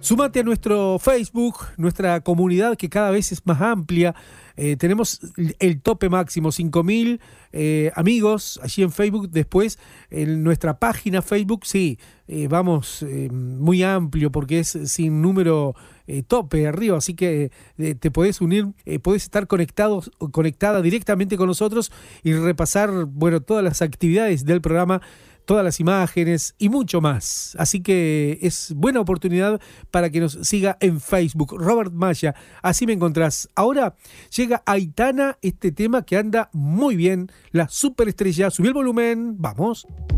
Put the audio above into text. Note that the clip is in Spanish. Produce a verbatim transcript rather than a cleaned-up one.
Súmate a nuestro Facebook, nuestra comunidad que cada vez es más amplia. Eh, tenemos el tope máximo, cinco mil eh, amigos allí en Facebook. Después, en nuestra página Facebook, sí, eh, vamos eh, muy amplio porque es sin número eh, tope arriba. Así que eh, te podés unir, eh, podés estar conectado, conectada directamente con nosotros y repasar, bueno, todas las actividades del programa, todas las imágenes y mucho más. Así que es buena oportunidad para que nos siga en Facebook. Robert Maya, así me encontrás. Ahora llega Aitana, este tema que anda muy bien, la superestrella. Subí el volumen, vamos.